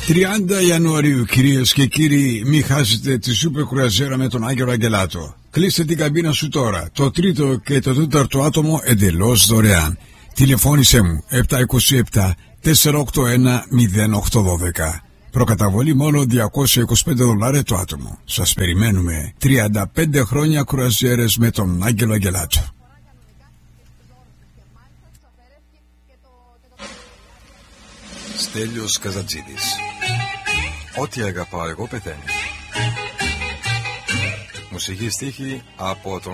30 Ιανουαρίου, κυρίες και κύριοι, μη χάσετε τη σούπερ κουραζέρα με τον Άγγελο Αγγελάτο. Κλείστε την καμπίνα σου τώρα. Το τρίτο και το τέταρτο άτομο εντελώς δωρεάν. Τηλεφώνησέ μου 727 481 0812. Προκαταβολή μόνο $225 το άτομο. Σας περιμένουμε. 35 χρόνια κουραζιέρες με τον Άγγελο Αγγελάτο. Στέλιος Καζατζίδης. Ό,τι αγαπάω εγώ πεθαίνει. Μουσική στίχη από τον